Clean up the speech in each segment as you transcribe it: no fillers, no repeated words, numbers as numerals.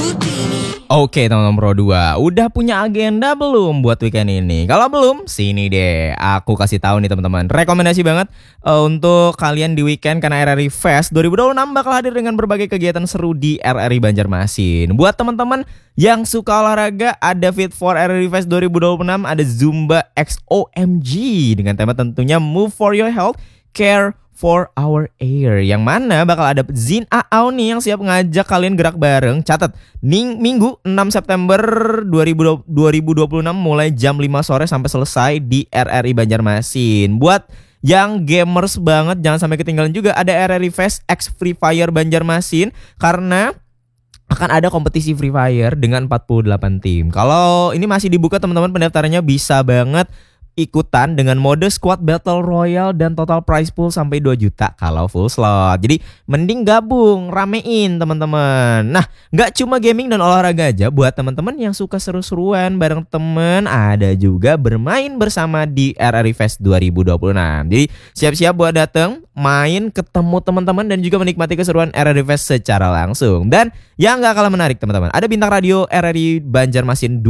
Oke teman-teman Pro 2, udah punya agenda belum buat weekend ini? Kalau belum, sini deh, aku kasih tahu nih teman-teman. Rekomendasi banget untuk kalian di weekend karena RRI Fest 2026 bakal hadir dengan berbagai kegiatan seru di RRI Banjarmasin. Buat teman-teman yang suka olahraga, ada Fit for RRI Fest 2026, ada Zumba X OMG dengan tema tentunya Move for Your Health, Care for Our Air, yang mana bakal ada Zin Aau nih yang siap ngajak kalian gerak bareng. Catat, Minggu 6 September 2026 mulai jam 5 sore sampai selesai di RRI Banjarmasin. Buat yang gamers banget, jangan sampai ketinggalan juga ada RRI Fest X Free Fire Banjarmasin, karena akan ada kompetisi Free Fire dengan 48 tim. Kalau ini masih dibuka teman-teman, pendaftarannya bisa banget ikutan dengan mode squad battle royale dan total prize pool sampai 2 juta kalau full slot. Jadi mending gabung, ramein teman-teman. Nah, nggak cuma gaming dan olahraga aja, buat teman-teman yang suka seru-seruan bareng temen, ada juga bermain bersama di RRI Fest 2026. Jadi siap-siap buat dateng, main, ketemu teman-teman dan juga menikmati keseruan RRI Fest secara langsung. Dan yang nggak kalah menarik teman-teman, ada bintang radio RRI Banjarmasin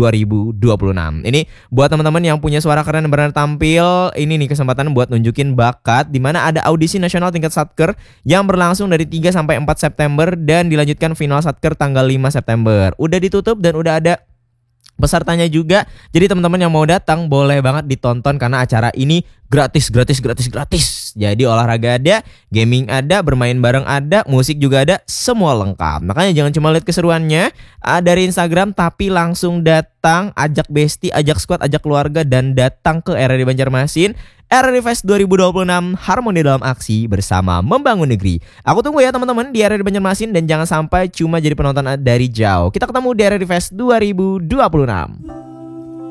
2026. Ini buat teman-teman yang punya suara keren dan berani tampil, ini nih kesempatan buat nunjukin bakat, di mana ada audisi nasional tingkat Satker yang berlangsung dari 3 sampai 4 September dan dilanjutkan final Satker tanggal 5 September. Udah ditutup dan udah ada pesertanya juga. Jadi teman-teman yang mau datang boleh banget ditonton karena acara ini gratis. Jadi olahraga ada, gaming ada, bermain bareng ada, musik juga ada, semua lengkap. Makanya jangan cuma lihat keseruannya dari Instagram, tapi langsung datang, ajak bestie, ajak squad, ajak keluarga dan datang ke RRI Banjarmasin. RRI Fest 2026, harmoni dalam aksi bersama membangun negeri. Aku tunggu ya teman-teman di RRI Banjarmasin, dan jangan sampai cuma jadi penonton dari jauh. Kita ketemu di RRI Fest 2026.